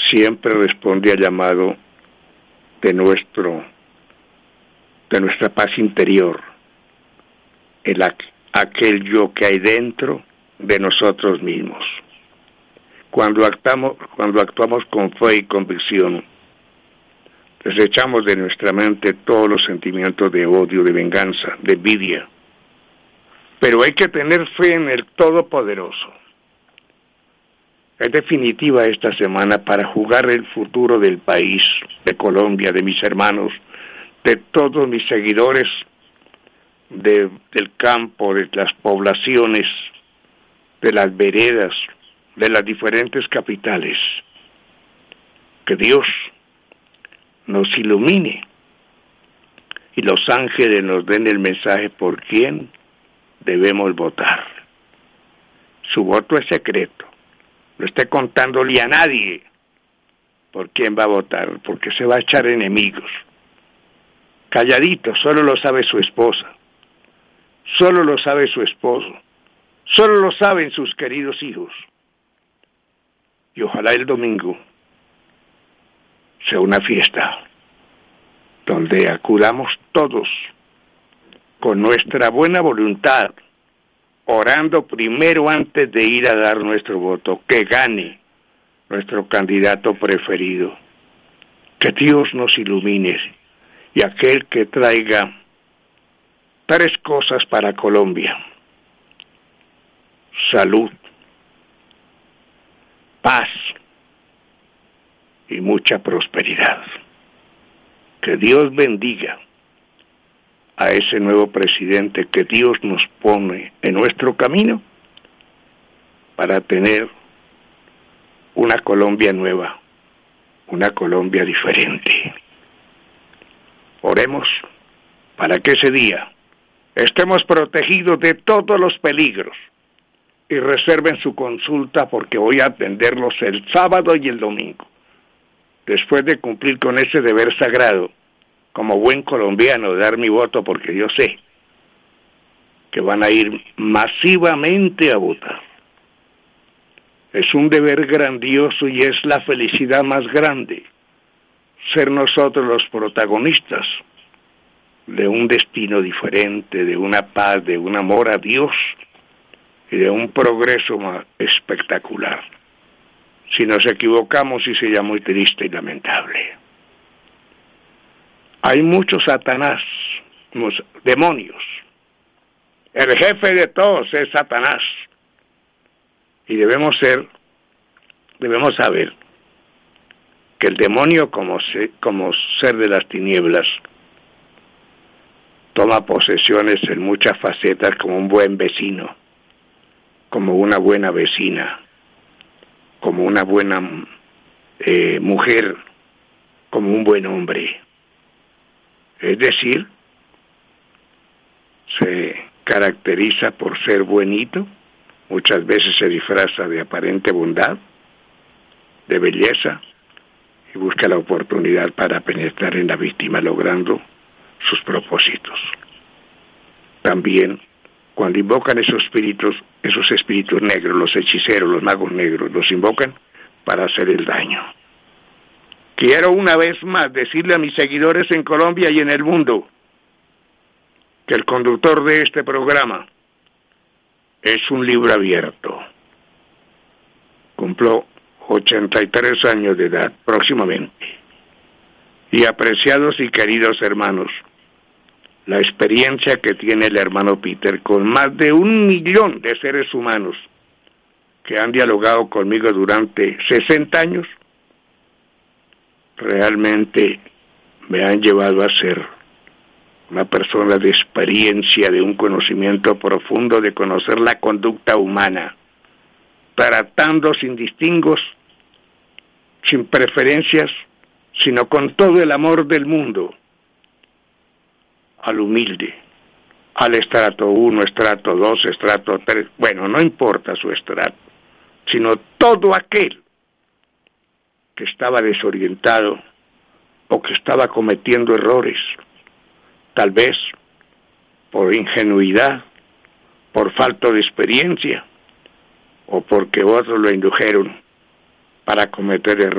siempre responde al llamado de nuestra paz interior, aquel yo que hay dentro de nosotros mismos. Cuando actuamos con fe y convicción, desechamos de nuestra mente todos los sentimientos de odio, de venganza, de envidia. Pero hay que tener fe en el Todopoderoso. Es definitiva esta semana para jugar el futuro del país, de Colombia, de mis hermanos, de todos mis seguidores del campo, de las poblaciones, de las veredas, de las diferentes capitales. Que Dios nos ilumine y los ángeles nos den el mensaje por quién debemos votar. Su voto es secreto. No esté contándole a nadie por quién va a votar, porque se va a echar enemigos. Calladito, solo lo sabe su esposa, solo lo sabe su esposo, solo lo saben sus queridos hijos. Y ojalá el domingo sea una fiesta donde acudamos todos con nuestra buena voluntad, orando primero antes de ir a dar nuestro voto, que gane nuestro candidato preferido. Que Dios nos ilumine y aquel que traiga 3 cosas para Colombia: salud, paz y mucha prosperidad. Que Dios bendiga a ese nuevo presidente que Dios nos pone en nuestro camino para tener una Colombia nueva, una Colombia diferente. Oremos para que ese día estemos protegidos de todos los peligros y reserven su consulta porque voy a atenderlos el sábado y el domingo, después de cumplir con ese deber sagrado como buen colombiano, dar mi voto, porque yo sé que van a ir masivamente a votar. Es un deber grandioso y es la felicidad más grande ser nosotros los protagonistas de un destino diferente, de una paz, de un amor a Dios y de un progreso más espectacular. Si nos equivocamos, sí sería muy triste y lamentable. Hay muchos Satanás, demonios. El jefe de todos es Satanás. Y debemos saber que el demonio como ser de las tinieblas toma posesiones en muchas facetas, como un buen vecino, como una buena vecina, como una buena mujer, como un buen hombre. Es decir, se caracteriza por ser buenito, muchas veces se disfraza de aparente bondad, de belleza, y busca la oportunidad para penetrar en la víctima logrando sus propósitos. También, cuando invocan esos espíritus negros, los hechiceros, los magos negros, los invocan para hacer el daño. Quiero una vez más decirle a mis seguidores en Colombia y en el mundo que el conductor de este programa es un libro abierto. Cumplo 83 años de edad próximamente. Y apreciados y queridos hermanos, la experiencia que tiene el hermano Peter con más de 1 millón de seres humanos que han dialogado conmigo durante 60 años, realmente me han llevado a ser una persona de experiencia, de un conocimiento profundo, de conocer la conducta humana, tratando sin distingos, sin preferencias, sino con todo el amor del mundo, al humilde, al estrato 1, estrato 2, estrato 3, bueno, no importa su estrato, sino todo aquel que estaba desorientado o que estaba cometiendo errores, tal vez por ingenuidad, por falta de experiencia, o porque otros lo indujeron para cometer errores.